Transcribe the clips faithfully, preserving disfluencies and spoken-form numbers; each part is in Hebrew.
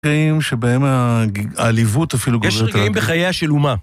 רגעים שבהם העליבות אפילו גוברת... יש רגעים בחייה של אומה.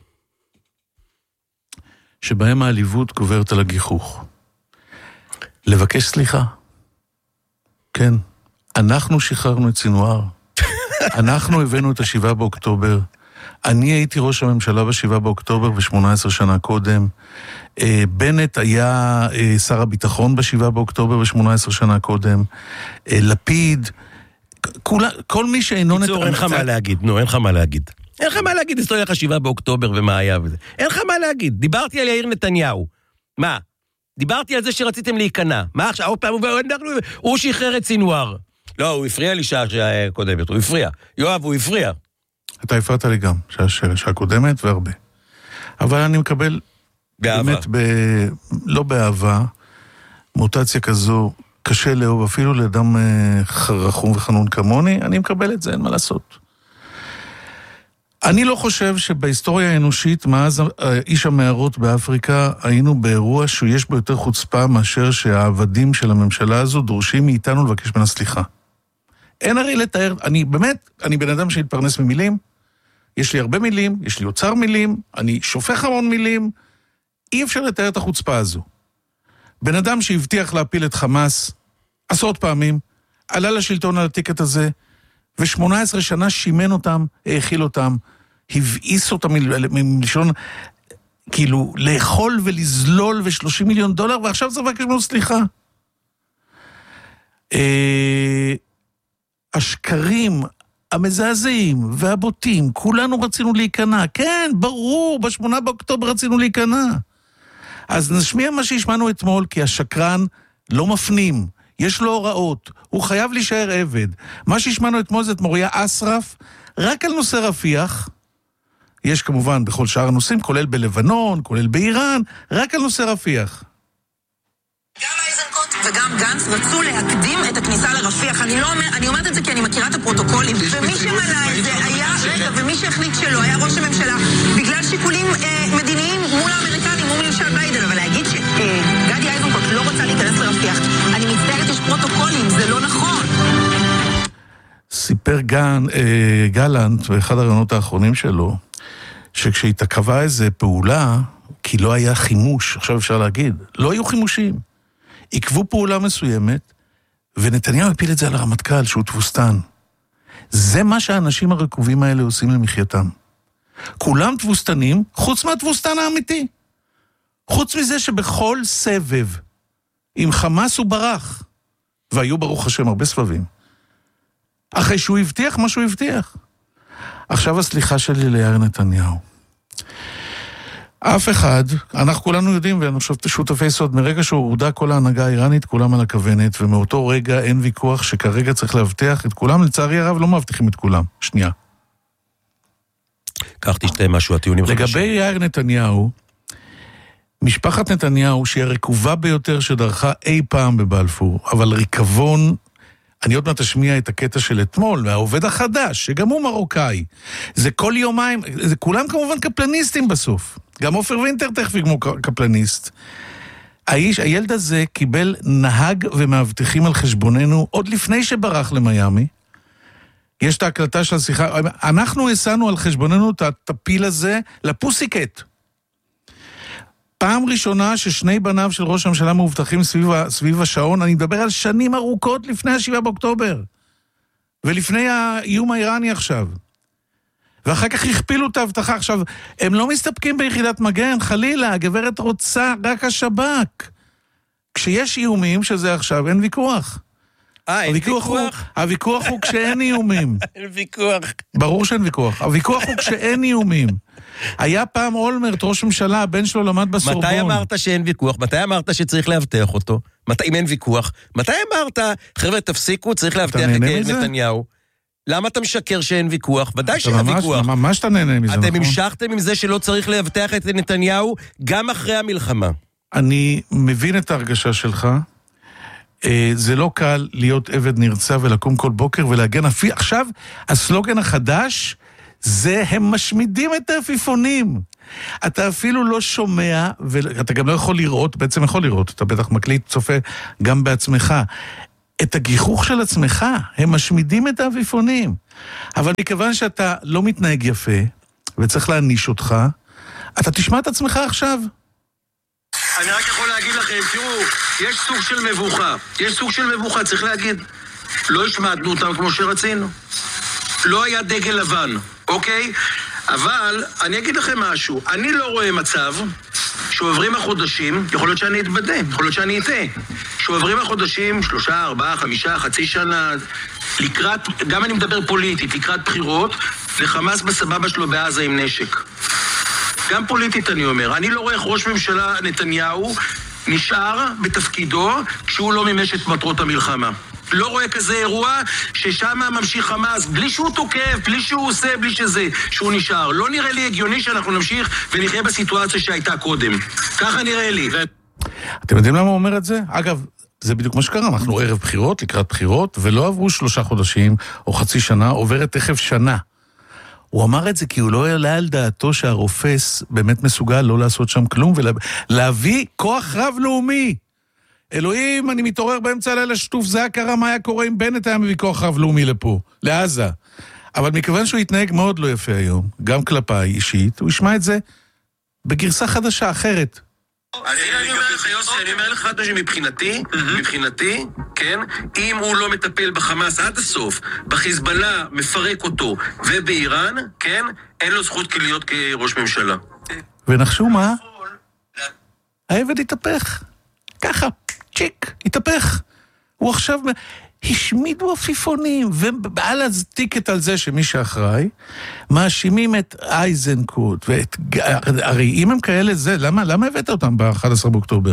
שבהם העליבות גוברת על הגיחוך. לבקש סליחה. כן. אנחנו שחררנו את סינואר. אנחנו הבאנו את השבעה באוקטובר. אני הייתי ראש הממשלה בשבעה באוקטובר ו-שמונה עשרה שנה קודם. בנט היה שר הביטחון בשבעה באוקטובר ו-שמונה עשרה שנה קודם. לפיד... כל מי שאינו... קיצור, אין לך מה להגיד, נו, אין לך מה להגיד. אין לך מה להגיד, היסטוריה חשיבה באוקטובר ומה היה וזה. אין לך מה להגיד. דיברתי על יאיר נתניהו. מה? דיברתי על זה שרציתם להיכנע. מה עכשיו? עוד פעם, הוא שחרר את סינואר. לא, הוא הפריע לי שעה קודמת, הוא הפריע. יואב, הוא הפריע. אתה הפרעת לי גם, שעה קודמת והרבה. אבל אני מקבל... באהבה. באמת, לא באהבה, מוטציה כזו... קשה לאהוב, אפילו לאדם רחום וחנון כמוני, אני מקבל את זה, אין מה לעשות. אני לא חושב שבהיסטוריה האנושית, מאז איש המערות באפריקה, היינו באירוע שיש בו יותר חוצפה מאשר שהעבדים של הממשלה הזו דורשים מאיתנו לבקש מן הסליחה. אין הרי לתאר, אני באמת, אני בן אדם שהתפרנס ממילים, יש לי הרבה מילים, יש לי אוצר מילים, אני שופך המון מילים, אי אפשר לתאר את החוצפה הזו. בן אדם שהבטיח להפיל את חמאס עשרות פעמים, עלה לשלטון על הטיקט הזה, ו-שמונה עשרה שנה שימן אותם, האכיל אותם, הבאיס אותם מלשון, כאילו, לאכול ולזלול ו-שלושים מיליון דולר, ועכשיו צריך לבקש ממנו סליחה. השקרים, המזעזעים והבוטים, כולנו רצינו להיכנע. כן, ברור, בשמונה באוקטובר רצינו להיכנע. אז נשמיע מה שהשמענו אתמול, כי השקרן לא מפנים, יש לו הוראות, הוא חייב להישאר עבד. מה שהשמענו אתמול זה את מוריה אסרף, רק על נושא רפיח, יש כמובן בכל שאר הנושאים, כולל בלבנון, כולל באיראן, רק על נושא רפיח. גם איזנקוט וגם גנץ רצו להקדים את הכניסה לרפיח. אני לא אומר, אני אומרת את זה כי אני מכירה את הפרוטוקולים, ומי שמנע את זה היה, רגע, ומי שהחליט שלא היה ראש הממשלה, בגלל שיקולים אה, מדיניים מול האמריקנים, מול ממשל ביידן, אבל להגיד שגדי איזנקוט לא רוצה להיכנס לרפיח, אני מצטערת, יש פרוטוקולים, זה לא נכון. סיפר גן, אה, גלנט, באחד הרעיונות האחרונים שלו, שכשהתעכבה איזה פעולה, כי לא היה חימוש, עכשיו אפשר להגיד, לא היו חימושים. עקבו פעולה מסוימת, ונתניהו הפיל את זה על הרמטכ"ל, שהוא תבוסתן. זה מה שהאנשים הרקובים האלה עושים למחייתם. כולם תבוסתנים, חוץ מהתבוסתן האמיתי. חוץ מזה שבכל סבב, עם חמאס הוא ברח, והיו ברוך השם הרבה סבבים. אחרי שהוא הבטיח מה שהוא הבטיח. עכשיו הסליחה שלי ליאיר נתניהו. אף אחד, אנחנו כולנו יודעים, ואני חושב שותפי סוד, מרגע שהורדה כל ההנהגה האיראנית, כולם על הכוונת, ומאותו רגע אין ויכוח שכרגע צריך להבטיח את כולם, לצערי הרב לא מבטיחים את כולם. שנייה. כך תשתה משהו, הטיעונים חדשים. לגבי יאיר נתניהו, משפחת נתניהו, שהיא הרקובה ביותר שדרכה אי פעם בבלפור, אבל ריקבון, אני עוד מעט אשמיע את הקטע של אתמול, והעובד החדש, שגם הוא מרוקאי. זה כל יומיים, זה כולם כמובן קפלניסטים בסוף. גם עופר וינטר תכף יגמו קפלניסט. האיש, הילד הזה קיבל נהג ומאבטחים על חשבוננו עוד לפני שברח למיימי. יש את ההקלטה של השיחה. אנחנו הסענו על חשבוננו את הטפיל הזה לפוסיקט. פעם ראשונה ששני בניו של ראש הממשלה מאובטחים סביב, סביב השעון, אני מדבר על שנים ארוכות לפני השבעה באוקטובר. ולפני האיום האיראני עכשיו. ואחר כך הכפילו את ההבטחה. עכשיו, הם לא מסתפקים ביחידת מגן, חלילה, הגברת רוצה רק השב"כ. כשיש איומים, שזה עכשיו, אין ויכוח. אה, אין ויכוח? הוא, הוויכוח הוא כשאין איומים. אין ויכוח. ברור שאין ויכוח. הוויכוח הוא כשאין איומים. היה פעם אולמרט, ראש ממשלה, הבן שלו למד בסורבון. מתי אמרת שאין ויכוח? מתי אמרת שצריך להבטח אותו? מתי, אם אין ויכוח? מתי אמרת, חבר'ה, תפסיקו, צריך להבטח את נתניהו? למה אתה משקר שאין ויכוח? ודאי שאין ויכוח. ממש אתה נהנה מזה, נכון? אתם המשכתם עם זה שלא צריך להבטח את נתניהו גם אחרי המלחמה. אני מבין את ההרגשה שלך. זה לא קל להיות עבד נרצה ולקום כל בוקר ולהגן. עכשיו, הסלוגן החדש, זה הם משמידים את העפיפונים. אתה אפילו לא שומע, ואתה גם לא יכול לראות, בעצם יכול לראות, אתה בטח מקליט, צופה גם בעצמך. את הגיחוך של עצמך, הם משמידים את האביפונים. אבל מכיוון שאתה לא מתנהג יפה, וצריך להניש אותך, אתה תשמע את עצמך עכשיו. אני רק יכול להגיד לכם, תראו, יש סוג של מבוכה, יש סוג של מבוכה, צריך להגיד, לא השמענו אותם כמו שרצינו. לא היה דגל לבן, אוקיי? אבל אני אגיד לכם משהו, אני לא רואה מצב שעוברים החודשים, יכול להיות שאני אתבדה, יכול להיות שאני אטעה, שעוברים החודשים, שלושה, ארבעה, חמישה, חצי שנה, לקראת, גם אני מדבר פוליטית, לקראת בחירות, לחמאס בסבבה שלו בעזה עם נשק. גם פוליטית אני אומר, אני לא רואה איך ראש ממשלה נתניהו נשאר בתפקידו כשהוא לא מימש את מטרות המלחמה. לא רואה כזה אירוע ששם ממשיך חמאס, בלי שהוא תוקף, בלי שהוא עושה, בלי שזה, שהוא נשאר. לא נראה לי הגיוני שאנחנו נמשיך ונחיה בסיטואציה שהייתה קודם. ככה נראה לי. אתם יודעים למה הוא אומר את זה? אגב, זה בדיוק מה שקרה, אנחנו ערב בחירות, לקראת בחירות, ולא עברו שלושה חודשים או חצי שנה, עוברת תכף שנה. הוא אמר את זה כי הוא לא העלה על דעתו שהרופס באמת מסוגל לא לעשות שם כלום, ולהביא כוח רב-לאומי. אלוהים, אני מתעורר באמצע הלילה שטוף, זה הקרה, מה היה קורה אם בנט היה מביא כוח רב-לאומי לפה, לעזה. אבל מכיוון שהוא התנהג מאוד לא יפה היום, גם כלפיי אישית, הוא ישמע את זה בגרסה חדשה, אחרת. אז הנה אני אומר לך, יוסי, אני אומר לך שמבחינתי, מבחינתי, כן, אם הוא לא מטפל בחמאס עד הסוף, בחיזבאללה מפרק אותו, ובאיראן, כן, אין לו זכות להיות כראש ממשלה. ונחשו מה? העבד התהפך. ככה, צ'יק, התהפך. הוא עכשיו, השמידו עפיפונים, ובעל הזטיקת על זה שמי שאחראי, מאשימים את אייזנקוט, ואת, הרי אם הם כאלה זה, למה, למה הבאת אותם ב-אחד עשר באוקטובר?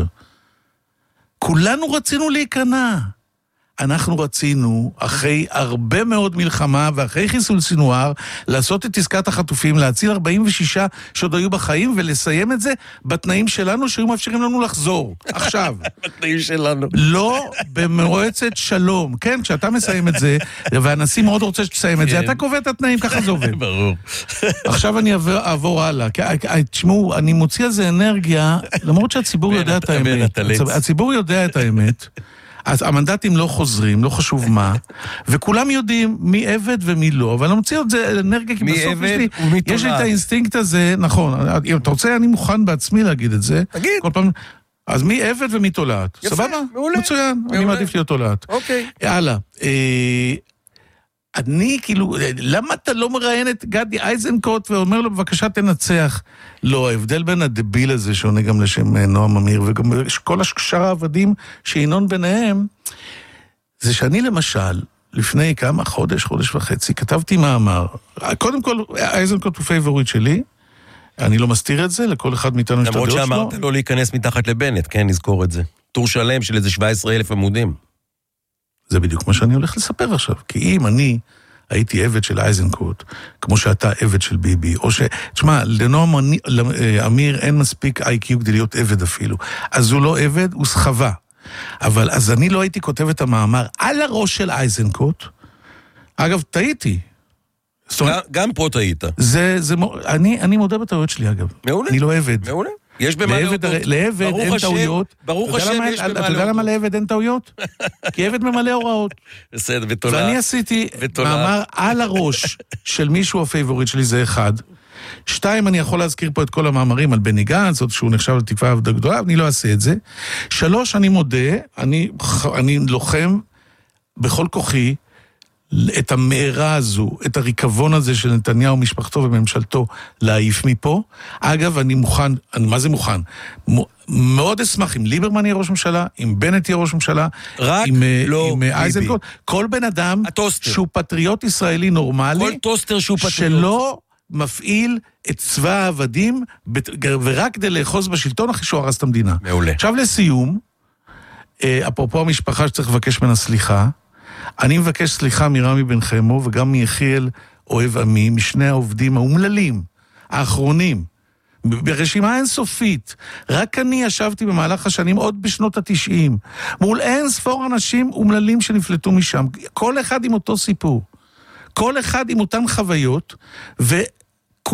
כולנו רצינו להיכנע. אנחנו רצינו, אחרי הרבה מאוד מלחמה, ואחרי חיסול סינואר, לעשות את עסקת החטופים, להציל ארבעים ושישה שעוד היו בחיים, ולסיים את זה בתנאים שלנו, שהיו מאפשרים לנו לחזור. עכשיו. בתנאים שלנו. לא במועצת שלום. כן, כשאתה מסיים את זה, והנשיא מאוד רוצה שתסיים את זה, אתה קובע את התנאים, ככה זה עובד. ברור. עכשיו אני אעבור הלאה. תשמעו, אני מוציא על זה אנרגיה, למרות שהציבור יודע את האמת. הציבור יודע את האמת. אז המנדטים לא חוזרים, לא חשוב מה, וכולם יודעים מי עבד ומי לא, אבל אני מוציא את זה אנרגיה, כי בסוף יש לי, יש לי את האינסטינקט הזה, נכון, אם אתה רוצה, אני מוכן בעצמי להגיד את זה. תגיד. כל פעם, אז מי עבד ומי תולעת. יפה, סבבה? מעולה. מצוין, מעולה. אני מעדיף להיות תולעת. אוקיי. יאללה. אה, אני כאילו, למה אתה לא מראיין את גדי אייזנקוט ואומר לו, בבקשה תנצח? לא, ההבדל בין הדביל הזה, שעונה גם לשם נועם אמיר, וגם כל השאר העבדים שינון ביניהם, זה שאני למשל, לפני כמה חודש, חודש וחצי, כתבתי מאמר. קודם כל, אייזנקוט הוא פייבוריט שלי, אני לא מסתיר את זה, לכל אחד מאיתנו יש את הדעות שלו. למרות שאמרת לא להיכנס מתחת לבנט, כן, נזכור את זה. טור שלם של איזה שבעה עשר אלף עמודים. זה בדיוק מה שאני הולך לספר עכשיו. כי אם אני הייתי עבד של אייזנקוט, כמו שאתה עבד של ביבי, או ש... תשמע, לנועם אמיר אין מספיק איי קיו כדי להיות עבד אפילו. אז הוא לא עבד, הוא סחבה. אבל אז אני לא הייתי כותב את המאמר על הראש של אייזנקוט. אגב, טעיתי. גם פה טעית. זה, זה, אני, אני מודה בטעויות שלי, אגב. מעולה. אני לא עבד. מעולה. יש במה להודות. לעבד אין טעויות. ברוך השם, יש במה להודות. אתה יודע למה לעבד אין טעויות? כי עבד ממלא הוראות. בסדר, ותולעת. ואני עשיתי מאמר על הראש של מישהו הפייבוריט שלי, זה אחד. שתיים, אני יכול להזכיר פה את כל המאמרים על בני גנץ, עוד שהוא נחשב לתקווה עבודה גדולה, אני לא אעשה את זה. שלוש, אני מודה, אני, אני לוחם בכל כוחי, את המארה הזו, את הריקבון הזה של נתניהו, משפחתו וממשלתו, להעיף מפה. אגב, אני מוכן, אני, מה זה מוכן? מאוד אשמח אם ליברמן יהיה ראש ממשלה, אם בנט יהיה ראש ממשלה, רק עם, לא עם אייזנקוט. כל בן אדם הטוסטר. שהוא פטריוט ישראלי נורמלי, כל טוסטר שהוא פטריוט. שלא מפעיל את צבא העבדים, ורק כדי לאחוז בשלטון אחרי שהוא הרס את המדינה. מעולה. עכשיו לסיום, אפרופו המשפחה שצריך לבקש ממנה סליחה, אני מבקש סליחה מרמי בן חמו, וגם מיחיאל אוהב עמי, משני העובדים האומללים, האחרונים, ברשימה אינסופית. רק אני ישבתי במהלך השנים, עוד בשנות התשעים, מול אין ספור אנשים אומללים שנפלטו משם, כל אחד עם אותו סיפור, כל אחד עם אותן חוויות, ו...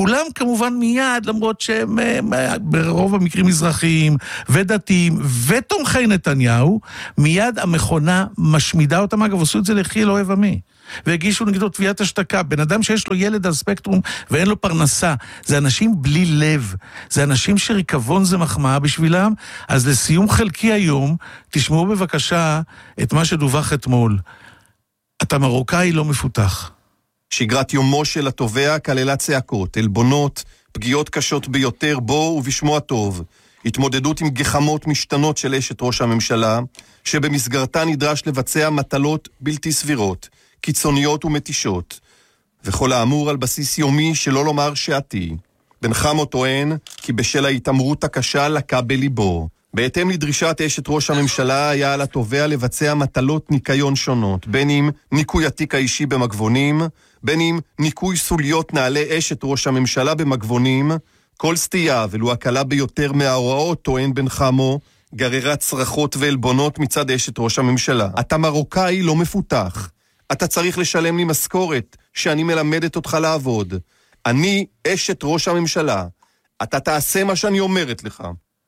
כולם כמובן מיד, למרות שהם ברוב המקרים מזרחיים ודתיים ותומכי נתניהו, מיד המכונה משמידה אותם, אגב, עשו את זה לכי לא אוהב עמי. והגישו נגדו תביעת השתקה. בן אדם שיש לו ילד על ספקטרום ואין לו פרנסה, זה אנשים בלי לב, זה אנשים שריקבון זה מחמאה בשבילם. אז לסיום חלקי היום, תשמעו בבקשה את מה שדווח אתמול. אתה מרוקאי לא מפותח. שגרת יומו של התובע כללה צעקות, אלבונות, פגיעות קשות ביותר בו ובשמו הטוב, התמודדות עם גחמות משתנות של אשת ראש הממשלה, שבמסגרתה נדרש לבצע מטלות בלתי סבירות, קיצוניות ומתישות, וכל האמור על בסיס יומי שלא לומר שעתי. בן חמו טוען כי בשל ההתאמרות הקשה לקה בליבו. בהתאם לדרישת אשת ראש הממשלה היה על התובע לבצע מטלות ניקיון שונות, בין אם ניקוי התיק האישי במגבונים, בין אם ניקוי סוליות נעלי אשת ראש הממשלה במגבונים. כל סטייה, ולו הקלה ביותר מההוראות, טוען בן חמו, גררה צרחות ואלבונות מצד אשת ראש הממשלה. אתה מרוקאי לא מפותח. אתה צריך לשלם לי משכורת שאני מלמדת אותך לעבוד. אני אשת ראש הממשלה. אתה תעשה מה שאני אומרת לך.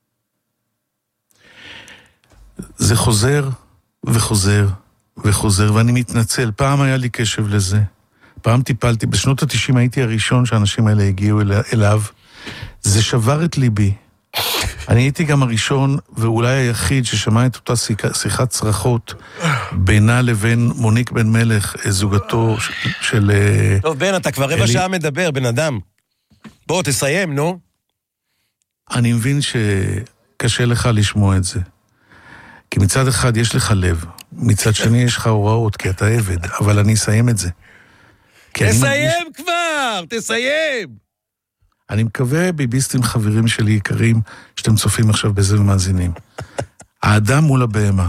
זה חוזר וחוזר וחוזר, ואני מתנצל. פעם היה לי קשב לזה. פעם טיפלתי, בשנות ה-תשעים הייתי הראשון שהאנשים האלה הגיעו אליו. זה שבר את ליבי. אני הייתי גם הראשון, ואולי היחיד, ששמע את אותה שיחת צרחות בינה לבין מוניק בן מלך, זוגתו של... טוב, בן, אתה כבר רבע שעה מדבר, בן אדם. בוא, תסיים, נו. אני מבין שקשה לך לשמוע את זה. כי מצד אחד יש לך לב, מצד שני יש לך הוראות, כי אתה עבד, אבל אני אסיים את זה. תסיים כבר, תסיים. אני מקווה, ביביסטים חברים שלי יקרים, שאתם צופים עכשיו בזה ומאזינים. האדם מול הבהמה.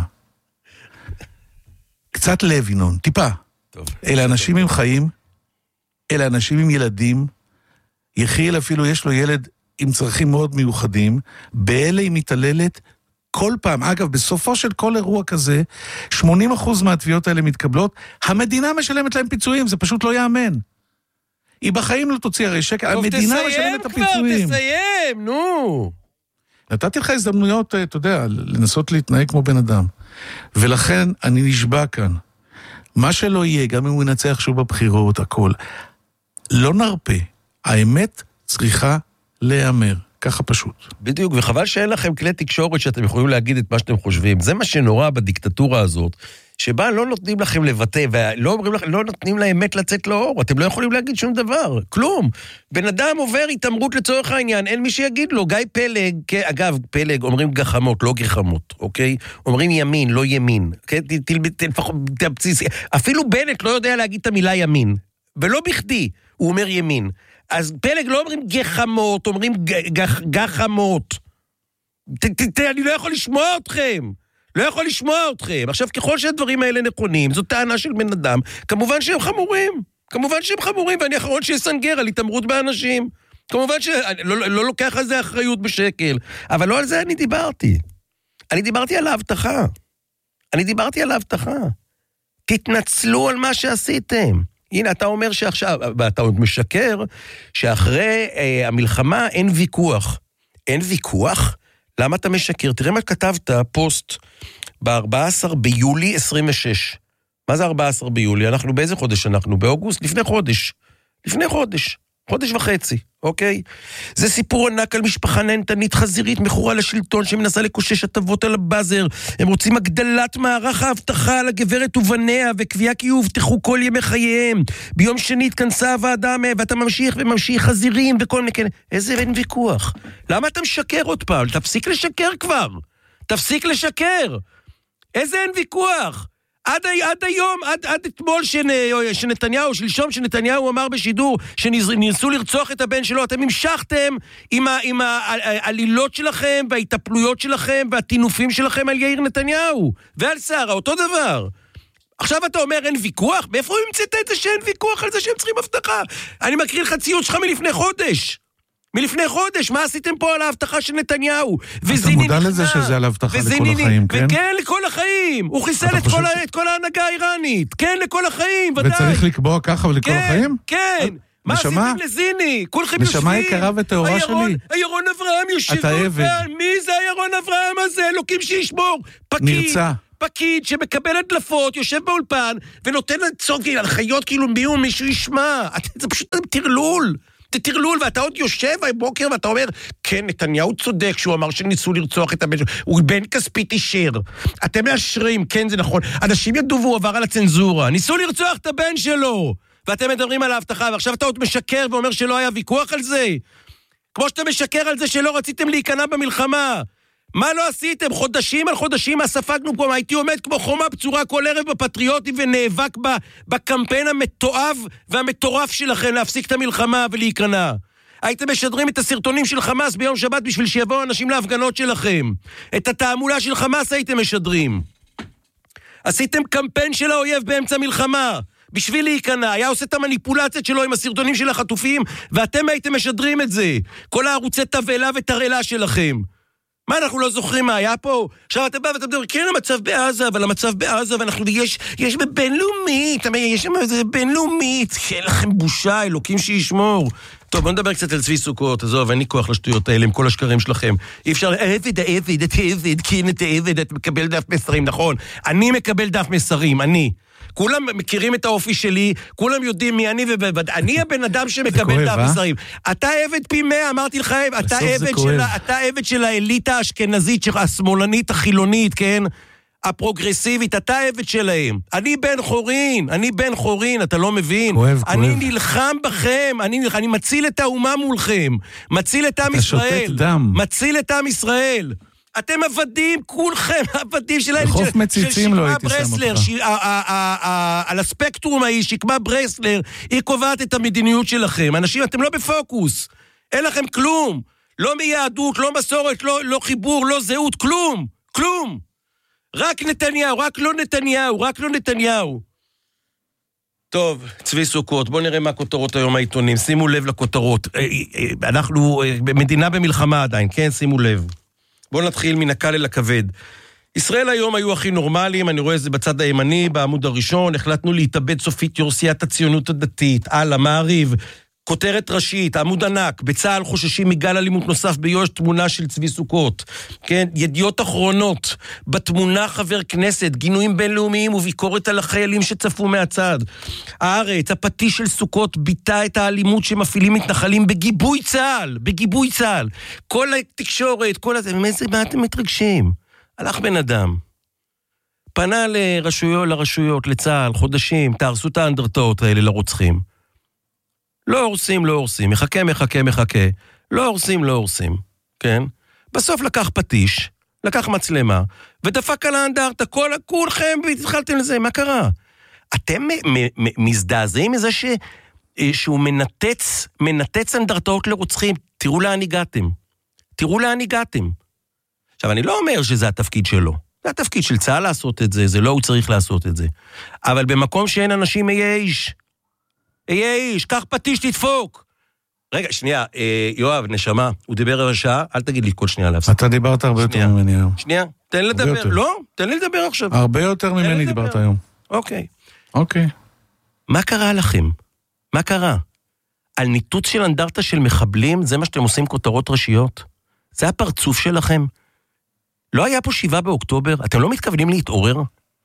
קצת לב, ינון, טיפה. טוב. אלה אנשים עם חיים, אלה אנשים עם ילדים, יחיל אפילו יש לו ילד עם צרכים מאוד מיוחדים, באלה היא מתעללת כל פעם. אגב, בסופו של כל אירוע כזה, שמונים אחוז מהתביעות האלה מתקבלות, המדינה משלמת להם פיצויים, זה פשוט לא יאמן. היא בחיים לא תוציא הרי שקל, המדינה משלמת את הפיצויים. טוב, תסיים, נו. נתתי לך הזדמנויות, אתה יודע, לנסות להתנהג כמו בן אדם. ולכן אני נשבע כאן. מה שלא יהיה, גם אם הוא ינצח שוב בבחירות, הכל, לא נרפה. האמת צריכה להיאמר. ככה פשוט. בדיוק, וחבל שאין לכם כלי תקשורת שאתם יכולים להגיד את מה שאתם חושבים. זה מה שנורא בדיקטטורה הזאת, שבה לא נותנים לכם לבטא, ולא אומרים לכם, לא נותנים לאמת לצאת לאור, אתם לא יכולים להגיד שום דבר, כלום. בן אדם עובר התאמרות לצורך העניין, אין מי שיגיד לו, גיא פלג, אגב, פלג, אומרים גחמות, לא גחמות, אוקיי? אומרים ימין, לא ימין, אפילו בנט לא יודע להגיד את המילה ימין, ולא בכדי, הוא אומר ימין. אז פלג לא אומרים גחמות, אומרים גחמות. אני לא יכול לשמוע אתכם. לא יכול לשמוע אתכם. עכשיו, ככל שהדברים האלה נכונים, זו טענה של בן אדם, כמובן שהם חמורים. כמובן שהם חמורים, ואני האחרון שיסנגר על התאמרות באנשים. כמובן שלא לא לוקח על זה אחריות בשקל. אבל לא על זה אני דיברתי. אני דיברתי על ההבטחה. אני דיברתי על ההבטחה. תתנצלו על מה שעשיתם. הנה, אתה אומר שעכשיו, ואתה עוד משקר, שאחרי אה, המלחמה אין ויכוח. אין ויכוח? למה אתה משקר? תראה מה כתבת, פוסט, ב-ארבעה עשר ביולי עשרים ושש. מה זה ארבעה עשר ביולי? אנחנו באיזה חודש אנחנו? באוגוסט? לפני חודש. לפני חודש. חודש וחצי, אוקיי? זה סיפור ענק על משפחה נהנתנית חזירית, מכורה לשלטון שמנסה לקושש הטבות על הבאזר. הם רוצים הגדלת מערך ההבטחה על הגברת ובניה, וקביעה כי יובטחו כל ימי חייהם. ביום שני התכנסה הוועדה, ואתה ממשיך וממשיך חזירים וכל מיני כאלה. איזה אין ויכוח? למה אתה משקר עוד פעם? תפסיק לשקר כבר. תפסיק לשקר. איזה אין ויכוח? עד, עד היום, עד, עד אתמול שנתניהו, שלשום שנתניהו אמר בשידור שניסו לרצוח את הבן שלו, אתם המשכתם עם, ה, עם העלילות שלכם וההתאפלויות שלכם והטינופים שלכם על יאיר נתניהו ועל שרה, אותו דבר. עכשיו אתה אומר אין ויכוח? מאיפה הוא המצאת את זה שאין ויכוח על זה שהם צריכים הבטחה? אני מקריא לך ציוץ שלך מלפני חודש. מלפני חודש, מה עשיתם פה על ההבטחה של נתניהו? אתה מודע לזה שזה על ההבטחה לכל החיים, כן? וכן, לכל החיים. הוא חיסל את כל ההנהגה האיראנית. כן, לכל החיים, ודאי. וצריך לקבוע ככה ולכל החיים? כן, מה נשמה? עשיתם לזיני? כולכם יושבים. נשמה יקרה וטהורה שלי. הירון אברהם יושב אתה עבד. באולפן. מי זה הירון אברהם הזה? אלוקים שישמור. פקיד. נרצה. פקיד שמקבל הדלפות, יושב באולפן, ונותן לצוק הנחיות כאילו מי הוא מישהו ישמע. זה פשוט תרלול. זה תרלול, ואתה עוד יושב בבוקר ואתה אומר, כן, נתניהו צודק שהוא אמר שניסו לרצוח את הבן שלו. הוא בן כספית אישר. אתם מאשרים, כן, זה נכון. אנשים ידעו והוא עבר על הצנזורה. ניסו לרצוח את הבן שלו. ואתם מדברים על ההבטחה, ועכשיו אתה עוד משקר ואומר שלא היה ויכוח על זה. כמו שאתה משקר על זה שלא רציתם להיכנע במלחמה. מה לא עשיתם? חודשים על חודשים מה ספגנו פה, הייתי עומד כמו חומה בצורה כל ערב בפטריוטים ונאבק בקמפיין המתועב והמטורף שלכם להפסיק את המלחמה ולהיכנע. הייתם משדרים את הסרטונים של חמאס ביום שבת בשביל שיבואו אנשים להפגנות שלכם. את התעמולה של חמאס הייתם משדרים. עשיתם קמפיין של האויב באמצע מלחמה. בשביל להיכנע, היה עושה את המניפולציות שלו עם הסרטונים של החטופים, ואתם הייתם משדרים את זה. כל הערוצי תבלה ותרעלה שלכם. מה, אנחנו לא זוכרים מה היה פה? עכשיו אתה בא ואתה מדבר, כן, המצב בעזה, אבל המצב בעזה, ואנחנו, יש, יש בבינלאומית, יש שם איזה בינלאומית, אין לכם בושה, אלוקים שישמור. טוב, בוא נדבר קצת על צבי סוכות, עזוב, אין לי כוח לשטויות האלה, עם כל השקרים שלכם. אי אפשר, עבד, העבד, את העבד, כן, את העבד, את מקבל דף מסרים, נכון. אני מקבל דף מסרים, אני. כולם מכירים את האופי שלי, כולם יודעים מי אני, ואני הבן אדם שמקבל דף מסרים. אתה עבד פי מאה, אמרתי לך, אתה עבד של, אתה עבד של האליטה האשכנזית, השמאלנית, החילונית, כן? הפרוגרסיבית, אתה עבד שלהם. אני בן חורין, אני בן חורין, אתה לא מבין? כואב, אני כואב. נלחם בכם, אני, אני מציל את האומה מולכם, מציל את עם אתה ישראל. שותת דם. מציל את עם ישראל. אתם עבדים, כולכם, עבדים שלהם. בחוף מציצים לא הייתי שם אותך. על הספקטרום ההיא, שקמה ברסלר, היא קובעת את המדיניות שלכם. אנשים, אתם לא בפוקוס. אין לכם כלום. לא מיהדות, לא מסורת, לא, לא חיבור, לא זהות, כלום. כלום. רק נתניהו, רק לא נתניהו, רק לא נתניהו. טוב, צבי סוכות, בואו נראה מה כותרות היום העיתונים. שימו לב לכותרות. אנחנו מדינה במלחמה עדיין, כן? שימו לב. בואו נתחיל מן הקל אל הכבד. ישראל היום היו הכי נורמליים, אני רואה את זה בצד הימני, בעמוד הראשון, החלטנו להתאבד סופית יורסיית הציונות הדתית, על המעריב, כותרת ראשית, עמוד ענק, בצהל חוששים מגל אלימות נוסף ביו"ש, תמונה של צבי סוכות, כן, ידיעות אחרונות, בתמונה חבר כנסת, גינויים בינלאומיים וביקורת על החיילים שצפו מהצד. הארץ, הפטיש של סוכות, ביטא את האלימות שמפעילים מתנחלים בגיבוי צה"ל, בגיבוי צה"ל. כל התקשורת, כל הזה, מאיזה, מה אתם מתרגשים? הלך בן אדם, פנה לרשויות, לרשויות, לצה"ל, חודשים, תהרסו את האנדרטאות האלה לרוצחים. לא הורסים, לא הורסים, מחכה, מחכה, מחכה, לא הורסים, לא הורסים, כן? בסוף לקח פטיש, לקח מצלמה, ודפק על האנדרטה, כל, כולכם התחלתם לזה, מה קרה? אתם מ- מ- מזדעזעים מזה ש- שהוא מנתץ, מנתץ אנדרטאות לרוצחים, תראו לאן הגעתם, תראו לאן הגעתם. עכשיו, אני לא אומר שזה התפקיד שלו, זה התפקיד של צה"ל לעשות את זה, זה לא הוא צריך לעשות את זה, אבל במקום שאין אנשים יהיה איש, יהיה איש, קח פטיש, תדפוק. רגע, שנייה, אה, יואב, נשמה, הוא דיבר רבע שעה, אל תגיד לי כל שנייה להפסיק. אתה דיברת הרבה יותר ממני היום. שנייה, תן לדבר. לא, תן לי לדבר עכשיו. הרבה יותר ממני דיברת היום. אוקיי. אוקיי. מה קרה לכם? מה קרה? על ניתוץ של אנדרטה של מחבלים, זה מה שאתם עושים כותרות ראשיות? זה הפרצוף שלכם? לא היה פה שבעה באוקטובר? אתם לא מתכוונים להתעורר?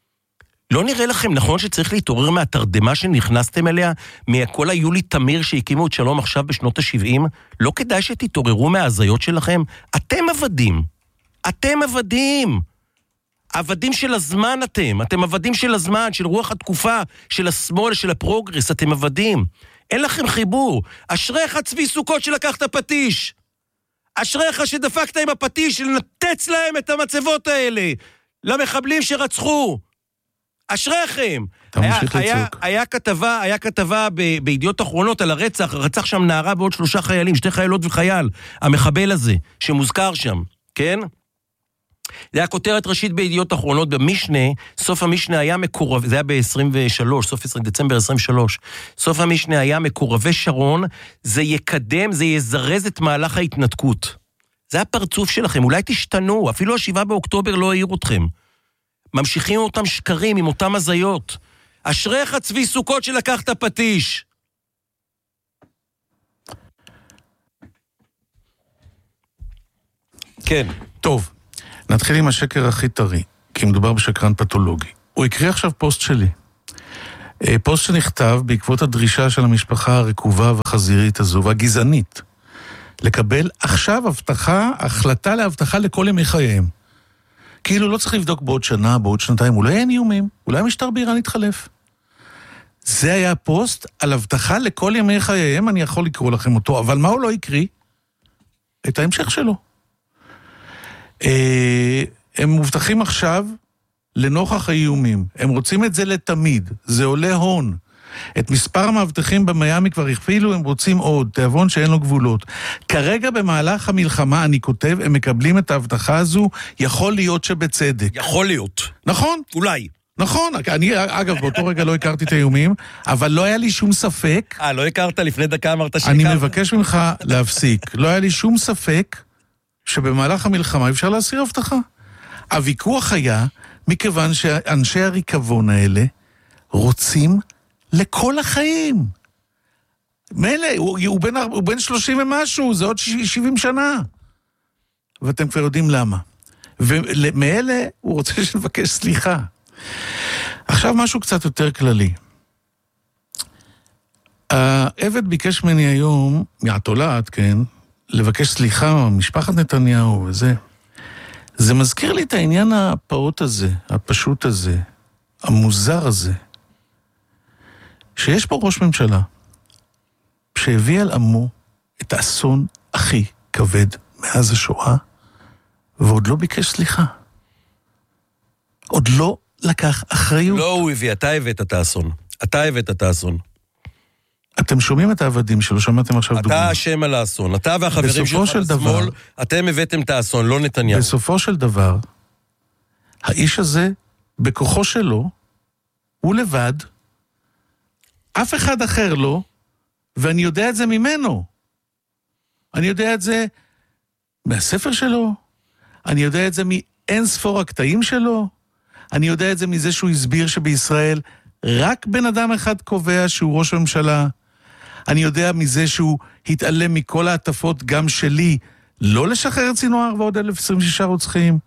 לא נראה לכם נכון שצריך להתעורר מהתרדמה שנכנסתם אליה, מכל היולי תמיר שהקימו את שלום עכשיו בשנות ה-שבעים? לא כדאי שתתעוררו מההזיות שלכם? אתם עבדים. אתם עבדים. עבדים של הזמן אתם. אתם עבדים של הזמן, של רוח התקופה, של השמאל, של הפרוגרס. אתם עבדים. אין לכם חיבור. אשריך צבי סוכות שלקחת פטיש. אשריך שדפקת עם הפטיש לנתץ להם את המצבות האלה. למחבלים שרצחו. אשריכם. היה, היה, היה כתבה, היה כתבה ב, בידיעות אחרונות על הרצח, רצח שם נערה ועוד שלושה חיילים, שתי חיילות וחייל, המחבל הזה, שמוזכר שם, כן? זה היה כותרת ראשית בידיעות אחרונות, במשנה, סוף המשנה היה מקורב, זה היה ב-עשרים ושלוש, סוף דצמבר עשרים ושלוש, סוף המשנה היה מקורבי שרון, זה יקדם, זה יזרז את מהלך ההתנתקות. זה הפרצוף שלכם, אולי תשתנו, אפילו השבעה באוקטובר לא העיר אתכם. ממשיכים אותם שקרים עם אותם הזיות. אשריך צבי סוכות שלקח את הפטיש. כן. טוב, נתחיל עם השקר הכי טרי, כי מדובר בשקרן פתולוגי. הוא הקריא עכשיו פוסט שלי. פוסט שנכתב בעקבות הדרישה של המשפחה הרקובה והחזירית הזו, והגזענית, לקבל עכשיו הבטחה, החלטה להבטחה לכל ימי חייהם. כאילו לא צריך לבדוק בעוד שנה, בעוד שנתיים, אולי אין איומים, אולי המשטר באיראן יתחלף. זה היה פוסט על הבטחה לכל ימי חייהם, אני יכול לקרוא לכם אותו, אבל מה הוא לא יקריא? את ההמשך שלו. הם מובטחים עכשיו לנוכח האיומים. הם רוצים את זה לתמיד. זה עולה הון. את מספר המאבטחים במיימי כבר הכפילו, הם רוצים עוד. תיאבון שאין לו גבולות. כרגע במהלך המלחמה, אני כותב, הם מקבלים את ההבטחה הזו, יכול להיות שבצדק. יכול להיות. נכון? אולי. נכון. אני, אגב, באותו רגע לא הכרתי את האיומים, אבל לא היה לי שום ספק. אה, לא הכרת? לפני דקה אמרת שהכרת. אני מבקש ממך להפסיק. לא היה לי שום ספק שבמהלך המלחמה אפשר להסיר הבטחה. הוויכוח היה מכיוון שאנשי הריקבון האלה רוצים לכל החיים. מילא, הוא, הוא, בן, הוא בן שלושים ומשהו, זה עוד שבעים שנה. ואתם כבר יודעים למה. ומאלה הוא רוצה שנבקש סליחה. עכשיו משהו קצת יותר כללי. העבד ביקש ממני היום, מהתולעת, כן, לבקש סליחה, משפחת נתניהו וזה. זה מזכיר לי את העניין הפעוט הזה, הפשוט הזה, המוזר הזה, שיש פה ראש ממשלה, שהביא על עמו את האסון הכי כבד מאז השואה, ועוד לא ביקש סליחה. עוד לא לקח אחריות. לא הוא הביא, אתה הבאת את האסון. אתה הבאת את האסון. אתם שומעים את העבדים שלו, שמעתם עכשיו אתה דוגמה. אתה השם על האסון. אתה והחברים שלך של דבר, בשמאל, אתם הבאתם את האסון, לא נתניהו. בסופו של דבר, האיש הזה, בכוחו שלו, הוא לבד, אף אחד אחר לא, ואני יודע את זה ממנו. אני יודע את זה מהספר שלו, אני יודע את זה מאין ספור הקטעים שלו, אני יודע את זה מזה שהוא הסביר שבישראל רק בן אדם אחד קובע שהוא ראש הממשלה, אני יודע מזה שהוא התעלם מכל העטפות גם שלי, לא לשחרר צינואר ועוד אלף עשרים ושישה רוצחים.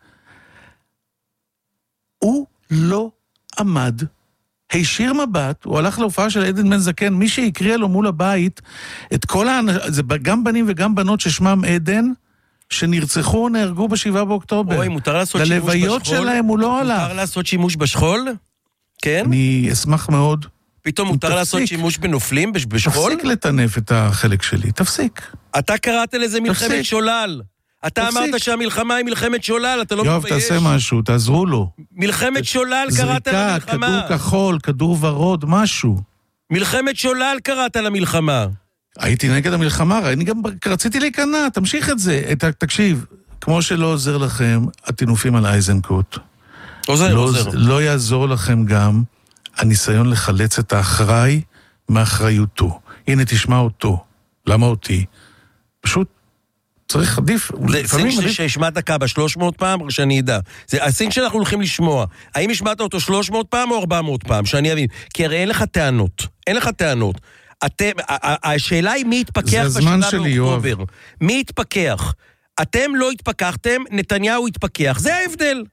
הוא לא עמד, הישיר מבט, הוא הלך להופעה של עדן בן זקן, מי שהקריאה לו מול הבית, את כל האנשים, זה גם בנים וגם בנות ששמם עדן, שנרצחו, נהרגו בשבעה באוקטובר. אוי, מותר לעשות שימוש בשכול? ללוויות שלהם הוא לא הלך. מותר לעשות שימוש בשכול? כן? אני אשמח מאוד. פתאום מותר תפסיק. לעשות שימוש בנופלים בשכול? תפסיק לטנף את החלק שלי, תפסיק. אתה קראת לזה מלחמת תפסיק. שולל. אתה תפסיק. אמרת שהמלחמה היא מלחמת שולל, אתה לא יואב, מתבייש. תעשה משהו, תעזרו לו. מלחמת שולל קראת זריקה, למלחמה. כדור כחול, כדור ורוד, משהו. מלחמת שולל קראת למלחמה. הייתי נגד המלחמה, אני גם רציתי להיכנע, תמשיך את זה. את, תקשיב, כמו שלא עוזר לכם, התינופים על אייזנקוט. עוזר, לא, עוזר. לא יעזור לכם גם הניסיון לחלץ את האחראי מאחריותו. הנה, תשמע אותו. למה אותי? פשוט צריך עדיף. זה סינג שהשמעת כמה, שלוש מאות פעם, שאני אדע. זה הסינג שאנחנו הולכים לשמוע. האם השמעת אותו שלוש מאות פעם או ארבע מאות פעם? שאני אבין. כי הרי אין לך טענות. אין לך טענות. אתם, השאלה היא מי התפקח בשבעה באוקטובר. מי התפקח? אתם לא התפקחתם, נתניהו התפקח. זה ההבדל.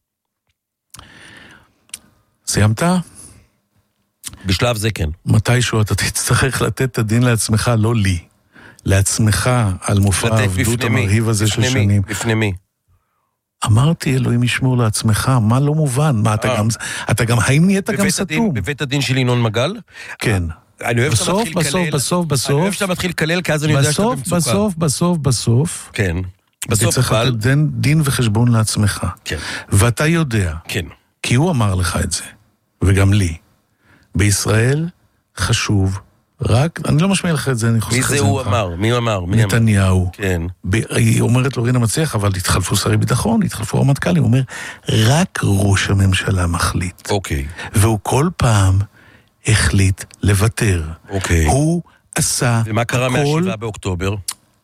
סיימת? בשלב זה כן. מתישהו אתה תצטרך לתת את הדין לעצמך, לא לי. לעצמך על מופע העבדות המרהיב הזה של שנים. בפני מי? אמרתי, אלוהים ישמור לעצמך, מה לא מובן? מה אתה גם, אתה גם, האם נהיית גם סתום? בבית הדין של ינון מגל? כן. אני אוהב שאתה מתחיל בסוף, לקלל. בסוף, בסוף. אני אוהב שאתה מתחיל לקלל, כי אז אני יודע שאתה במצוקה. בסוף, בסוף, בסוף. כן. בסוף צריך אבל... לתת דין וחשבון לעצמך. כן. ואתה יודע. כן. כי הוא אמר לך את זה. וגם לי. בישראל חשוב רק, אני לא משמיע לך את זה, אני חוסך את זה. מי זה הוא אמר? מי אמר? נתניהו. כן. היא אומרת לו רינה מצליח, אבל התחלפו שרי ביטחון, התחלפו רמטכ"לים, הוא אומר, רק ראש הממשלה מחליט. אוקיי. והוא כל פעם החליט לוותר. אוקיי. הוא עשה הכל... ומה קרה מהשבעה באוקטובר?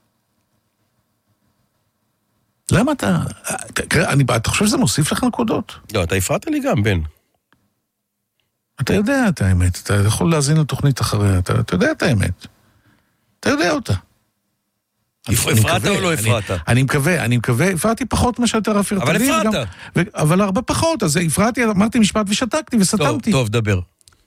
למה אתה... אני, אתה חושב שזה מוסיף לך נקודות? לא, אתה הפרעת לי גם, בן. אתה יודע את האמת, אתה יכול להזין לתוכנית אחריה, אתה, אתה יודע את האמת. אתה יודע אותה. הפרעת או לא הפרעת? אני מקווה, אני מקווה, הפרעתי פחות מה שאתה רפיר. אבל הפרעת. אבל הרבה פחות, אז הפרעתי, אמרתי משפט ושתקתי וסתמתי. טוב, דבר.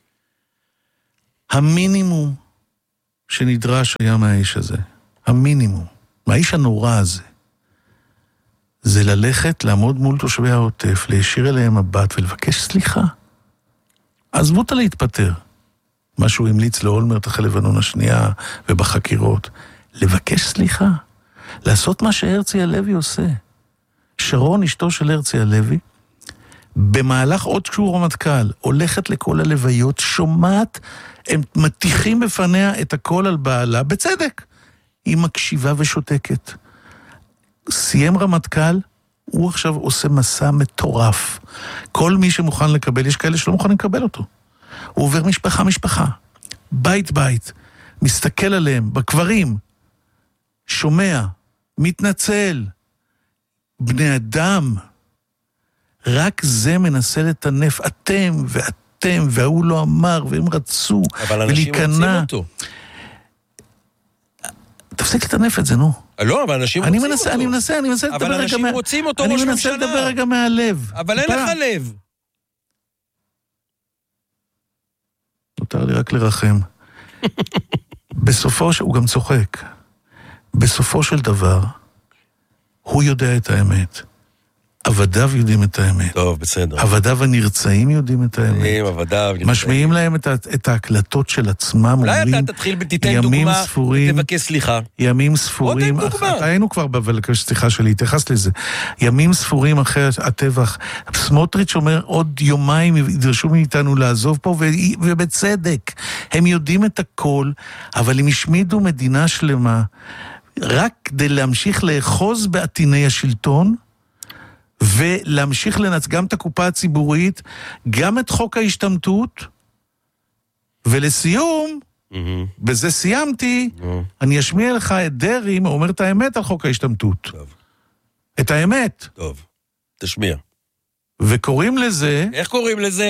המינימום שנדרש היה מהאיש הזה, המינימום, מהאיש הנורא הזה, זה ללכת, לעמוד מול תושבי העוטף, להישיר אליהם מבט ולבקש סליחה. עזבו אותה להתפטר. מה שהוא המליץ לאולמרט אחרי לבנון השנייה ובחקירות. לבקש סליחה. לעשות מה שהרצי הלוי עושה. שרון, אשתו של הרצי הלוי, במהלך עוד כשהוא רמטכ"ל, הולכת לכל הלוויות, שומעת, הם מתיחים בפניה את הכל על בעלה, בצדק. היא מקשיבה ושותקת. סיים רמטכ"ל, הוא עכשיו עושה מסע מטורף. כל מי שמוכן לקבל, יש כאלה שלא מוכנים לקבל אותו. הוא עובר משפחה משפחה, בית בית, מסתכל עליהם, בקברים, שומע, מתנצל, בני אדם, רק זה מנסה לטנף, אתם ואתם, והוא לא אמר, והם רצו, אבל אנשים רוצים אותו. תפסיק לטנף את זה, נו. לא, אבל אנשים רוצים אותו. אני מנסה, אני מנסה לדבר רגע... אבל אנשים רוצים אותו ראש ממשלה. אני מנסה לדבר רגע מהלב. אבל אין לך לב. נותר לי רק לרחם. בסופו של... הוא גם צוחק. בסופו של דבר, הוא יודע את האמת. עבדיו יודעים את האמת. טוב, בסדר. עבדיו הנרצאים יודעים את האמת. עבדיו... משמיעים להם את, את ההקלטות של עצמם. אולי אתה תתחיל ותיתן דוגמה ותבקש סליחה. ימים ספורים... או תן דוגמה. אתה היינו כבר בבקש סליחה שלי, התייחס לזה. ימים ספורים אחרי הטבח. סמוטריץ' אומר, עוד יומיים ידרשו מאיתנו לעזוב פה, ו, ובצדק. הם יודעים את הכל, אבל הם השמידו מדינה שלמה, רק כדי להמשיך לאחוז בעטיני השלטון, ולהמשיך לנצ... גם את הקופה הציבורית, גם את חוק ההשתמטות, ולסיום, mm-hmm. בזה סיימתי, mm-hmm. אני אשמיע לך את דרי, אומר את האמת על חוק ההשתמטות. טוב. את האמת. טוב, תשמיע. וקוראים לזה... איך קוראים לזה?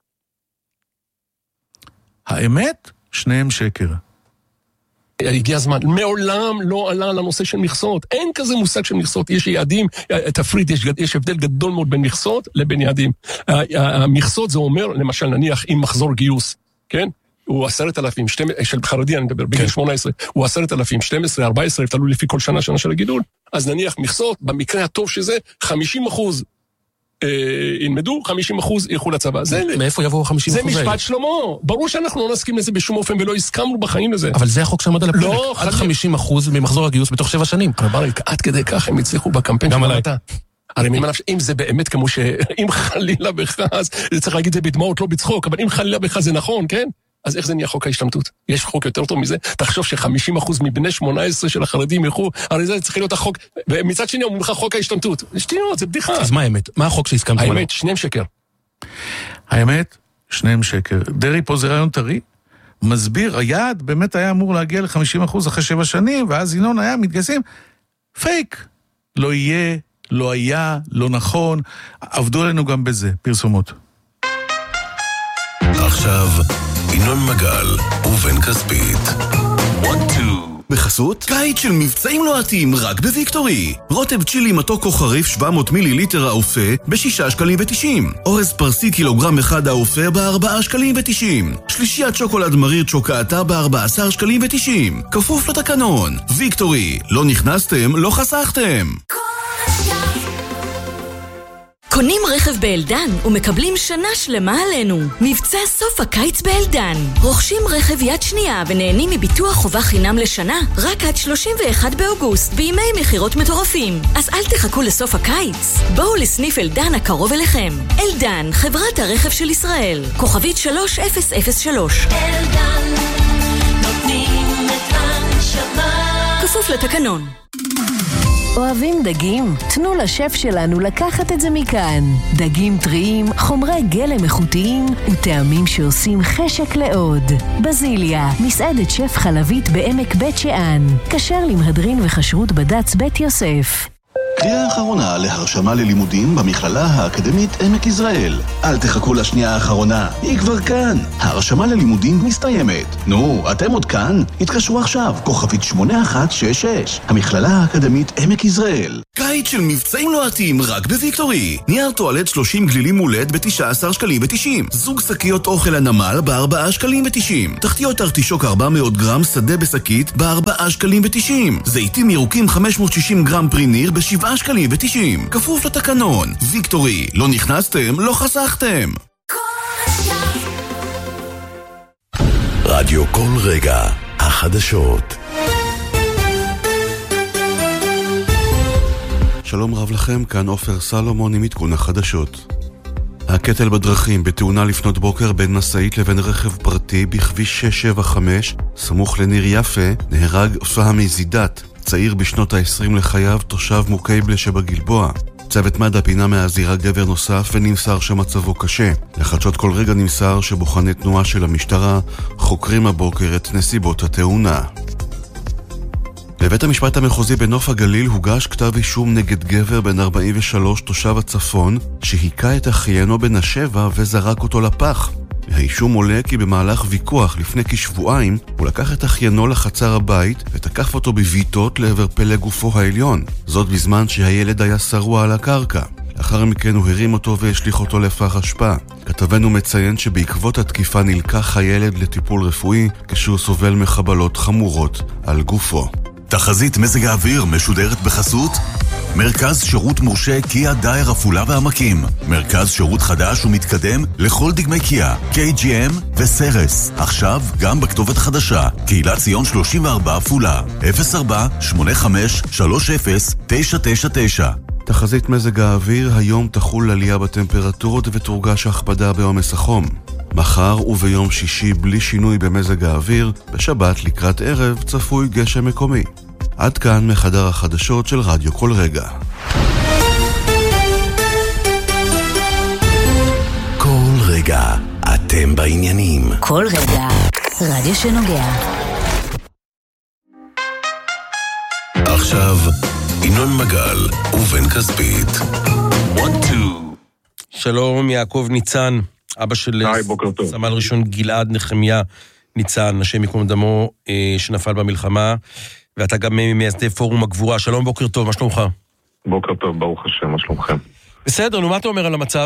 האמת, שניהם שקר. הגיע הזמן, מעולם לא עלה על הנושא של מכסות, אין כזה מושג של מכסות, יש יעדים, תפריד, יש, יש הבדל גדול מאוד בין מכסות לבין יעדים. המכסות זה אומר, למשל נניח עם מחזור גיוס, כן? הוא עשרת אלפים, של חרדי אני מדבר, בגיל שמונה עשרה, הוא עשרת אלפים, שתים עשרה, ארבע עשרה, תלוי לפי כל שנה, שנה של הגידול, אז נניח מכסות, במקרה הטוב שזה, חמישים אחוז ילמדו, חמישים אחוז ילכו לצבא. מאיפה יבואו חמישים אחוז? זה משפט שלמה. ברור שאנחנו לא נסכים לזה בשום אופן ולא הסכמנו בחיים לזה. אבל זה החוק שעמד על הפרק. עד חמישים אחוז ממחזור הגיוס בתוך שבע שנים. אבל עד כדי כך הם הצליחו בקמפיין גם עליי. הרי אם זה באמת כמו ש... אם חלילה בחז, זה צריך להגיד זה בדמעות, לא בצחוק, אבל אם חלילה בחז זה נכון, כן? אז איך זה נהיה חוק ההשתמטות? יש חוק יותר טוב מזה? תחשוב ש-חמישים אחוז מבני שמונה עשרה של החרדים ילכו, הרי זה צריך להיות החוק, ומצד שני אומרים לך חוק ההשתמטות. שטויות, זה בדיחה. אז מה האמת? מה החוק שהסכמת? האמת, שניהם שקר. האמת, שניהם שקר. דרי פה זה רעיון טרי, מסביר, היעד באמת היה אמור להגיע ל-חמישים אחוז אחרי שבע שנים, ואז ינון היה מתגייסים, פייק. לא יהיה, לא היה, לא נכון, עבדו עלינו גם בזה, פרסומות. עכשיו, ינון מגל ובן כספית. בחסות, קיץ של מבצעים לוהטים רק בוויקטורי. רוטב צ'ילי מתוק או חריף שבע מאות מיליליטר האופה בשישה שקלים ותשעים. אורז פרסי קילוגרם אחד האופה בארבעה שקלים ותשעים. שלישיית שוקולד מריר צ'וקאטה בארבע עשרה שקלים ותשעים. כפוף לתקנון. ויקטורי, לא נכנסתם, לא חסכתם. קונים רכב באלדן ומקבלים שנה שלמה עלינו. מבצע סוף הקיץ באלדן. רוכשים רכב יד שנייה ונהנים מביטוח חובה חינם לשנה רק עד שלושים ואחד באוגוסט בימי מחירות מטורפים. אז אל תחכו לסוף הקיץ. בואו לסניף אלדן הקרוב אליכם. אלדן, חברת הרכב של ישראל. כוכבית שלוש אפס אפס שלוש. אלדן, נותנים את הנשמה. כפוף לתקנון. אוהבים דגים? תנו לשף שלנו לקחת את זה מכאן. דגים טריים, חומרי גלם איכותיים וטעמים שעושים חשק לעוד. בזיליה, מסעדת שף חלבית בעמק בית שאן. כשר למהדרין וחשרות בדץ בית יוסף. קריאה האחרונה להרשמה ללימודים במכללה האקדמית עמק יזרעאל. אל תחכו לשנייה האחרונה, היא כבר כאן. ההרשמה ללימודים מסתיימת. נו, אתם עוד כאן? התקשרו עכשיו, כוכבית שמונה אחת שש שש. המכללה האקדמית עמק יזרעאל. קיץ של מבצעים לוהטים רק בוויקטורי. נייר טואלט שלושים גלילים מולד ב-תשעה עשר שקלים ו-תשעים. זוג שקיות אוכל הנמל ב-ארבעה שקלים ו-תשעים. תחתיות ארטישוק ארבע מאות גרם שדה בשקית ב-ארבעה שקלים ו-תשעים. זיתים ירוקים חמש מאות ושישים גרם פרי ניר ב-שבעה שקלים ו-תשעים. כפוף לתקנון. ויקטורי, לא נכנסתם, לא חסכתם. רדיו כל רגע, החדשות. שלום רב לכם, כאן עופר סלומון עם עדכון החדשות. הקטל בדרכים בתאונה לפנות בוקר בין משאית לבין רכב פרטי בכביש שש שבע חמש, סמוך לניר יפה, נהרג פהמי זידת, צעיר בשנות ה-עשרים לחייו, תושב מוקייבלה שבגלבוע. צוות מד"א פינה מהזירה גבר נוסף ונמסר שמצבו קשה. לחדשות כל רגע נמסר שבוחני תנועה של המשטרה חוקרים הבוקר את נסיבות התאונה. בבית המשפט המחוזי בנוף הגליל הוגש כתב אישום נגד גבר בן ארבעים ושלוש תושב הצפון שהיכה את אחיינו בן השבע וזרק אותו לפח. האישום עולה כי במהלך ויכוח לפני כשבועיים הוא לקח את אחיינו לחצר הבית ותקף אותו בביטות לעבר פלג גופו העליון, זאת בזמן שהילד היה שרוע על הקרקע. לאחר מכן הוא הרים אותו והשליך אותו לפח אשפה. כתבנו מציין שבעקבות התקיפה נלקח הילד לטיפול רפואי כשהוא סובל מחבלות חמורות על גופו. תחזית מזג האוויר משודרת בחסות מרכז שירות מורשה קיה דייר עפולה והעמקים. מרכז שירות חדש ומתקדם לכל דגמי קיה, קיי ג'י אם וסרס. עכשיו גם בכתובת חדשה, קהילת ציון שלושים וארבע עפולה, אפס ארבע שמונה חמש שלוש אפס תשע תשע תשע. תחזית מזג האוויר, היום תחול עלייה בטמפרטורות ותורגש הכבדה בעומס החום. מחר וביום שישי בלי שינוי במזג האוויר, בשבת לקראת ערב צפוי גשם מקומי. עד כאן מחדר החדשות של רדיו כל רגע. כל רגע אתם בעניינים. כל רגע רדיו שנוגע. עכשיו ינון מגל ובן כספית. שלום יעקב ניצן, אבא של סמל ראשון גלעד נחמיה ניצן, השם יקום דמו, שנפל במלחמה, ואתה גם ממייסדי פורום הגבורה. שלום, בוקר טוב, מה שלומך? בוקר טוב, ברוך השם, מה שלומכם? בסדר, נו, מה אתה אומר על המצב?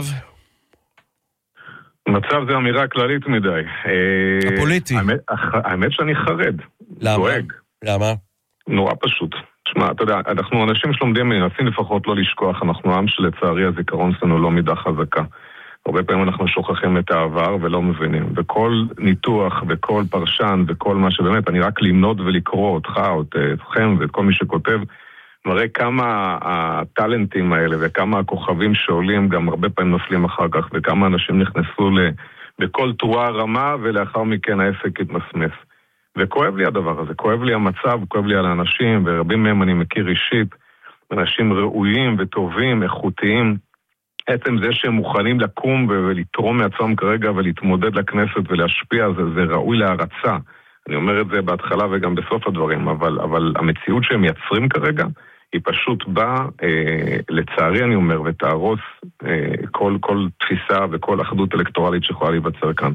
המצב זה אמירה כללית מדי. הפוליטי. האמת, האמת שאני חרד. למה? דואג. למה? נורא פשוט. תשמע, אתה יודע, אנחנו אנשים שלומדים, מנסים לפחות לא לשכוח, אנחנו עם שלצערי הזיכרון שלנו לא מידה חזקה. הרבה פעמים אנחנו שוכחים את העבר ולא מבינים. וכל ניתוח וכל פרשן וכל מה שבאמת, אני רק למנות ולקרוא אותך, אתכם ואת כל מי שכותב, מראה כמה הטלנטים האלה וכמה הכוכבים שעולים גם הרבה פעמים נופלים אחר כך, וכמה אנשים נכנסו בכל תרועה רמה ולאחר מכן העסק התמסמס. וכואב לי הדבר הזה, כואב לי המצב, כואב לי על האנשים, ורבים מהם אני מכיר אישית, אנשים ראויים וטובים, איכותיים, עצם זה שהם מוכנים לקום ולתרום מעצמם כרגע ולהתמודד לכנסת ולהשפיע, זה, זה ראוי להרצה. אני אומר את זה בהתחלה וגם בסוף הדברים, אבל, אבל המציאות שהם מייצרים כרגע, היא פשוט באה, אה, לצערי אני אומר, ותהרוס אה, כל, כל תפיסה וכל אחדות אלקטורלית שיכולה להיווצר כאן.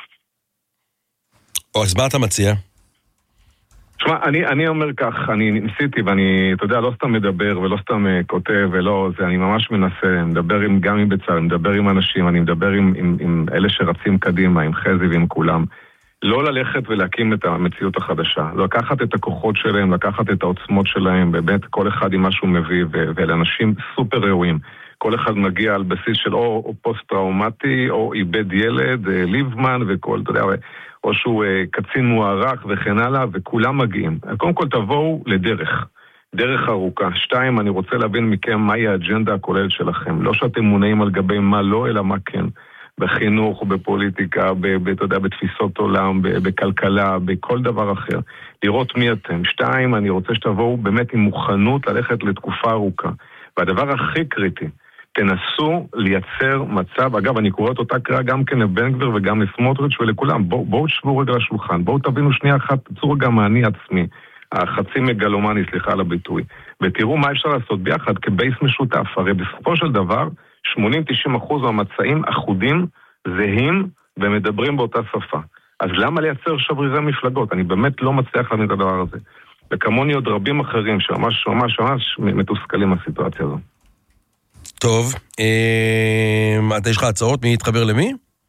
או, אז מה אתה מציע? תשמע, אני, אני אומר כך, אני ניסיתי ואני, אתה יודע, לא סתם מדבר ולא סתם כותב ולא, זה, אני ממש מנסה, אני מדבר עם, גם עם בצל, אני מדבר עם אנשים, אני מדבר עם, עם, עם אלה שרצים קדימה, עם חזי ועם כולם. לא ללכת ולהקים את המציאות החדשה, לקחת את הכוחות שלהם, לקחת את העוצמות שלהם, באמת כל אחד עם משהו מביא, ולאנשים סופר ראויים. כל אחד מגיע על בסיס של או, או פוסט-טראומטי, או איבד ילד, ליבמן וכל, אתה יודע, או שהוא קצין מוערך וכן הלאה, וכולם מגיעים. קודם כל תבואו לדרך, דרך ארוכה. שתיים, אני רוצה להבין מכם מהי האג'נדה הכוללת שלכם. לא שאתם מונעים על גבי מה לא, אלא מה כן. בחינוך, בפוליטיקה, אתה יודע, בתפיסות עולם, בכלכלה, בכל דבר אחר. לראות מי אתם. שתיים, אני רוצה שתבואו באמת עם מוכנות ללכת לתקופה ארוכה. והדבר הכי קריטי, תנסו לייצר מצב, אגב, אני קורא את אותה קריאה גם כן לבן גביר וגם לסמוטריץ' ולכולם, בואו בוא תשבו רגע לשולחן, בואו תבינו שנייה אחת, תצאו רגע מעני עצמי. החצי מגלומני, סליחה על הביטוי, ותראו מה אפשר לעשות ביחד כבייס משותף. הרי בסופו של דבר, שמונים עד תשעים אחוז מהמצעים אחודים, זהים ומדברים באותה שפה. אז למה לייצר שברירי מפלגות? אני באמת לא מצליח להבין את הדבר הזה. וכמוני עוד רבים אחרים שממש ממש ממש מתוסכלים מהסיטואציה הזו. טוב, אה, אתה יש לך הצעות? מי יתחבר למי?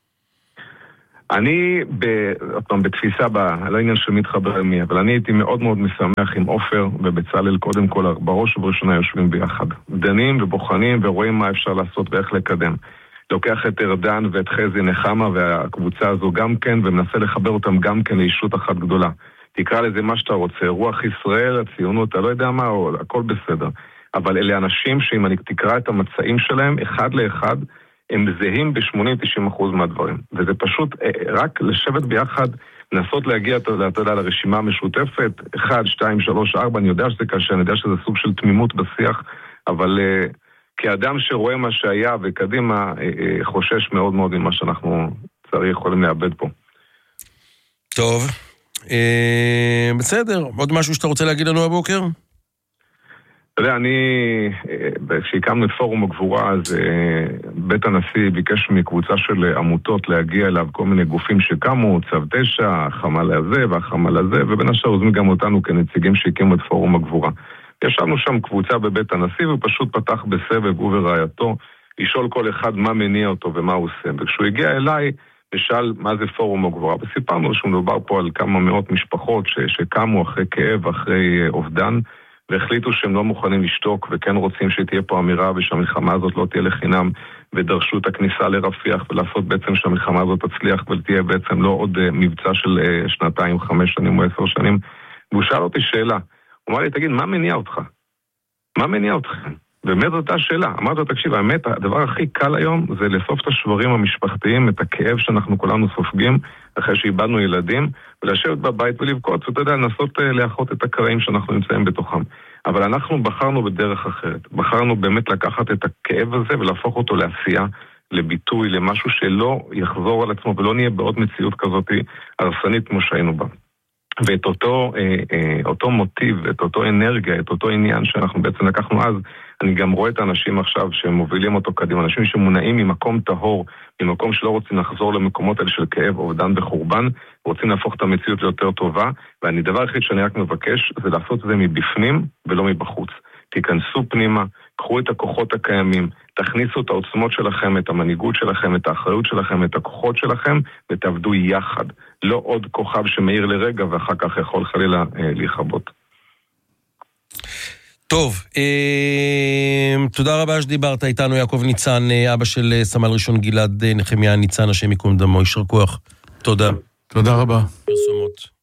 אני, בתפיסה, לא עניין של מתחבר למי, אבל אני הייתי מאוד מאוד משמח עם עופר ובצלאל קודם כל, בראש ובראשונה יושבים ביחד. דנים ובוחנים ורואים מה אפשר לעשות ואיך לקדם. לוקח את ארדן ואת חזי נחמה והקבוצה הזו גם כן, ומנסה לחבר אותם גם כן לאישות אחת גדולה. תקרא לזה מה שאתה רוצה, רוח ישראל, הציונות, אתה לא יודע מה, הכל בסדר. אבל אלה אנשים שאם אני תקרא את המצעים שלהם, אחד לאחד, הם זהים ב-שמונים עד תשעים אחוז מהדברים. וזה פשוט רק לשבת ביחד, לנסות להגיע, אתה יודע, לרשימה המשותפת, אחד, שתיים, שלוש, ארבע, אני יודע שזה קשה, אני יודע שזה סוג של תמימות בשיח, אבל uh, כאדם שרואה מה שהיה וקדימה, uh, uh, חושש מאוד מאוד ממה שאנחנו צריך יכולים לאבד פה. טוב, uh, בסדר. עוד משהו שאתה רוצה להגיד לנו הבוקר? אתה יודע, אני, כשהקמנו את פורום הגבורה, אז בית הנשיא ביקש מקבוצה של עמותות להגיע אליו כל מיני גופים שקמו, צו תשע, החמ"ל הזה והחמ"ל הזה, ובין השאר הוזמין גם אותנו כנציגים שהקימו את פורום הגבורה. ישבנו שם קבוצה בבית הנשיא, והוא פשוט פתח בסבב, הוא ורעייתו, לשאול כל אחד מה מניע אותו ומה הוא עושה. וכשהוא הגיע אליי, נשאל מה זה פורום הגבורה, וסיפרנו שמדובר פה על כמה מאות משפחות ש- שקמו אחרי כאב, אחרי אובדן, והחליטו שהם לא מוכנים לשתוק וכן רוצים שתהיה פה אמירה ושהמלחמה הזאת לא תהיה לחינם, ודרשו את הכניסה לרפיח ולעשות בעצם שהמלחמה הזאת תצליח ותהיה בעצם לא עוד מבצע של שנתיים, חמש שנים או עשר שנים. והוא שאל אותי שאלה, הוא אמר לי, תגיד, מה מניע אותך? מה מניע אותך? באמת אותה שאלה. אמרתי לו, תקשיב, האמת, הדבר הכי קל היום זה לאסוף את השברים המשפחתיים, את הכאב שאנחנו כולנו סופגים אחרי שאיבדנו ילדים, ולשבת בבית ולבכות, ואתה יודע, לנסות לאחות את הקרעים שאנחנו נמצאים בתוכם. אבל אנחנו בחרנו בדרך אחרת. בחרנו באמת לקחת את הכאב הזה ולהפוך אותו לעשייה, לביטוי, למשהו שלא יחזור על עצמו, ולא נהיה בעוד מציאות כזאת הרסנית כמו שהיינו בה. ואת אותו, אה, אה, אותו מוטיב, את אותו אנרגיה, את אותו עניין שאנחנו בעצם לקחנו אז, אני גם רואה את האנשים עכשיו שמובילים אותו קדימה, אנשים שמונעים ממקום טהור, ממקום שלא רוצים לחזור למקומות האלה של כאב, אובדן וחורבן, רוצים להפוך את המציאות ליותר טובה, ואני דבר הכי שאני רק מבקש, זה לעשות את זה מבפנים ולא מבחוץ. תיכנסו פנימה, קחו את הכוחות הקיימים, תכניסו את העוצמות שלכם, את המנהיגות שלכם, את האחריות שלכם, את הכוחות שלכם, ותעבדו יחד. לא עוד כוכב שמאיר לרגע, ואחר כך יכול חלילה אה, להיחבות. טוב, אה, תודה רבה שדיברת איתנו, יעקב ניצן, אבא של סמל ראשון גלעד נחמיה ניצן, השם יקום דמו, יישר כוח. תודה. תודה רבה. פרסומות.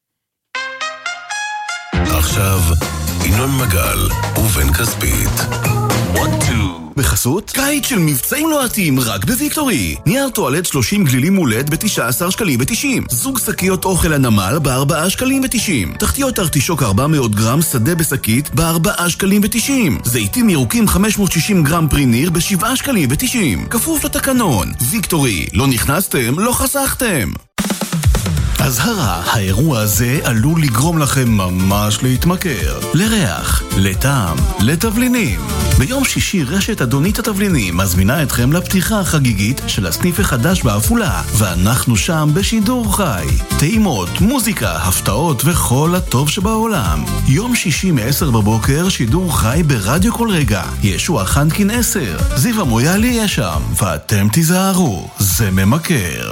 עכשיו, ינון מגל ובן כספית. בחסות קיץ של מבצעים לוהטים רק בוויקטורי. נייר טואלט שלושים גלילים מולד ב-תשעה עשר שקלים ו-תשעים. זוג שקיות אוכל הנמל ב-ארבעה שקלים ו-תשעים. תחתיות ארטישוק ארבע מאות גרם שדה בשקית ב-ארבעה שקלים ו-תשעים. זיתים ירוקים חמש מאות ושישים גרם פרי ניר ב-שבעה שקלים ו-תשעים. כפוף לתקנון. ויקטורי, לא נכנסתם, לא חסכתם. אזהרה, האירוע הזה עלול לגרום לכם ממש להתמכר. לריח, לטעם, לתבלינים. ביום שישי רשת אדונית התבלינים מזמינה אתכם לפתיחה החגיגית של הסניף החדש בעפולה, ואנחנו שם בשידור חי. טעימות, מוזיקה, הפתעות וכל הטוב שבעולם. יום שישי מ-עשר בבוקר שידור חי ברדיו כל רגע. ישוע חנקין עשר. זיו המויאלי יהיה שם, ואתם תיזהרו, זה ממכר.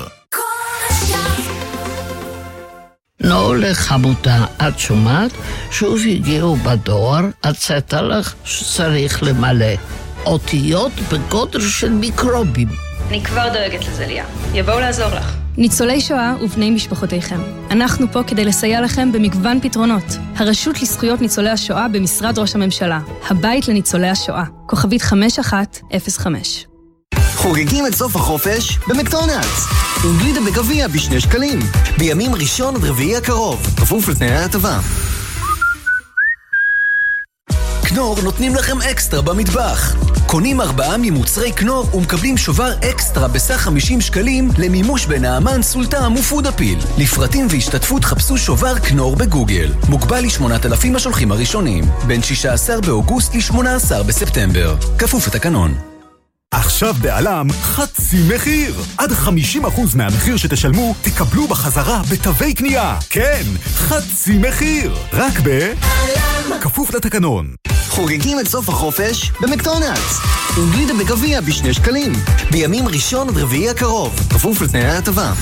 נו לחמותה, את שומעת? שוב הגיעו בדואר, הצעת לך שצריך למלא אותיות בגודל של מיקרובים. אני כבר דואגת לזה, ליה. יבואו לעזור לך. ניצולי שואה ובני משפחותיכם. אנחנו פה כדי לסייע לכם במגוון פתרונות. הרשות לזכויות ניצולי השואה במשרד ראש הממשלה. הבית לניצולי השואה. כוכבית חמש אחת אפס חמש. חוגגים את סוף החופש במקדונלדס. עם גלידה בגביע בשני שקלים. בימים ראשון עד רביעי הקרוב. כפוף לתנאי ההטבה. כנור נותנים לכם אקסטרה במטבח. קונים ארבעה ממוצרי כנור ומקבלים שובר אקסטרה בסך חמישים שקלים למימוש בנעמן, סולטם ופודאפיל. לפרטים והשתתפות חפשו שובר כנור בגוגל. מוגבל ל-שמונת אלפים השולחים הראשונים. בין שישה עשר באוגוסט ל-שמונה עשר בספטמבר. כפוף לתקנון. עכשיו בעלם חצי מחיר. עד חמישים אחוז מהמחיר שתשלמו תקבלו בחזרה בתווי קנייה. כן, חצי מחיר. רק בעלם. כפוף לתקנון. חוגגים את סוף החופש במקדונלדס. עם גלידה בגביע בשני שקלים. בימים ראשון עד רביעי הקרוב. כפוף לתנאי ההטבה.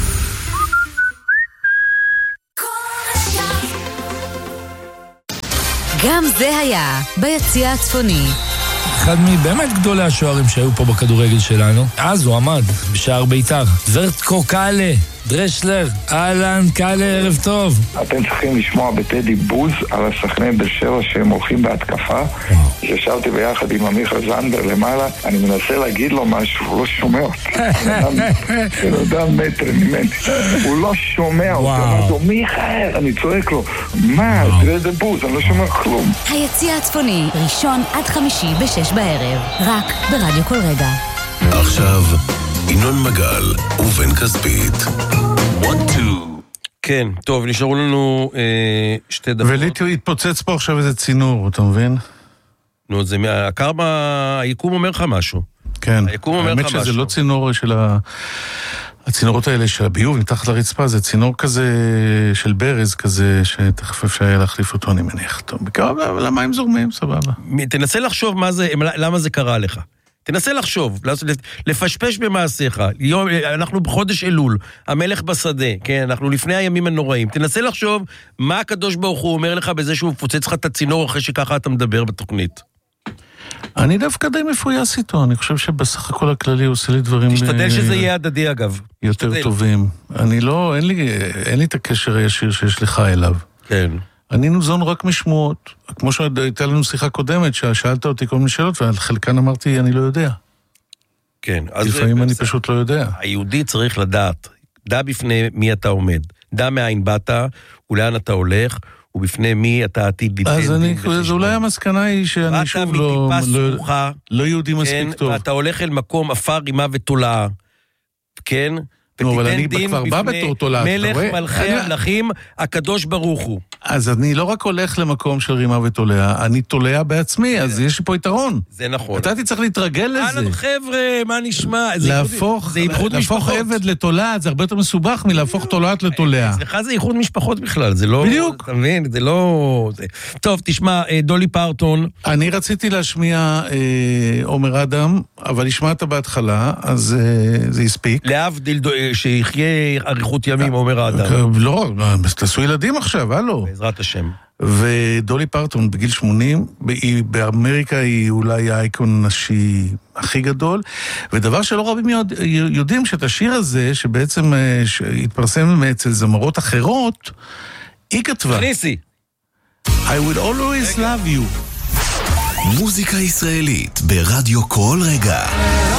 גם זה היה ביציע הצפוני. אחד מבאמת גדולי השוערים שהיו פה בכדורגל שלנו. אז הוא עמד בשער בית"ר. ורטקו קאלה, דרשלר, אהלן, קאלה, ערב טוב. אתם צריכים לשמוע בטדי בוז על השחקני באר שבע שהם הולכים בהתקפה. ישבתי ביחד עם עמיחה זנדר למעלה, אני מנסה להגיד לו משהו, הוא לא שומע אותי. בן אדם מטר ממני. הוא לא שומע אותי. אני אומר, מיכאל, אני צועק לו, מה, תראה זה בוז, אני לא שומע כלום. היציע הצפוני, ראשון עד חמישי בשש בערב, רק ברדיו כל רגע. עכשיו, ינון מגל ובן כספית. כן, טוב, נשארו לנו אה, שתי דקות. וליטו התפוצץ פה עכשיו איזה צינור, אתה מבין? נו, זה הקרמה, היקום אומר לך משהו. כן, היקום אומר לך משהו. האמת שזה לא צינור של ה... הצינורות האלה של הביוב, מתחת לרצפה, זה צינור כזה של ברז כזה, שתכף אפשר היה להחליף אותו, אני מניח. טוב, בקרוב, אבל המים זורמים, סבבה. תנסה לחשוב מה זה, למה זה קרה לך. תנסה לחשוב, לפשפש במעשיך. אנחנו בחודש אלול, המלך בשדה, כן, אנחנו לפני הימים הנוראים. תנסה לחשוב מה הקדוש ברוך הוא אומר לך בזה שהוא מפוצץ לך את הצינור אחרי שככה אתה מדבר בתוכנית. אני דווקא די מפויס איתו, אני חושב שבסך הכל הכללי הוא עושה לי דברים... תשתדל שזה יהיה הדדי אגב. יותר טובים. אני לא, אין לי, אין לי את הקשר הישיר שיש לך אליו. כן. אני נוזון רק משמועות. כמו שהייתה לנו שיחה קודמת, ששאלת אותי כל מיני שאלות, ועל חלקן אמרתי, אני לא יודע. כן. לפעמים אני פשוט לא יודע. היהודי צריך לדעת, דע בפני מי אתה עומד. דע מאין באת, ולאן אתה הולך, ובפני מי אתה עתיד ליתן. אז אני, אז אולי המסקנה היא שאני שוב לא, לא, לא יהודי מספיק טוב. ואתה הולך אל מקום אפר רימה ותולעה, כן? נו, אבל אני כבר בא בתור תולעת. מלך מלכי המלכים, הקדוש ברוך הוא. אז אני לא רק הולך למקום של רימה ותולע, אני תולע בעצמי, אז יש לי פה יתרון. זה נכון. אתה תצטרך להתרגל לזה. אהלן חבר'ה, מה נשמע? להפוך, להפוך עבד לתולעת, זה הרבה יותר מסובך מלהפוך תולעת לתולע. אצלך זה איחוד משפחות בכלל, זה לא... בדיוק. אתה מבין, זה לא... טוב, תשמע, דולי פרטון. אני רציתי להשמיע עומר אדם, אבל השמעת בהתחלה, אז זה הספיק. להבדיל שיחיה אריכות ימים, עומר אדם. לא, תעשו ילדים עכשיו, הלו. בעזרת השם. ודולי פרטון בגיל שמונים, באמריקה היא אולי האייקון הנשי הכי גדול, ודבר שלא רבים יודעים שאת השיר הזה, שבעצם התפרסם אצל זמרות אחרות, היא כתבה. כניסי. I will always love you. מוזיקה ישראלית ברדיו כל רגע.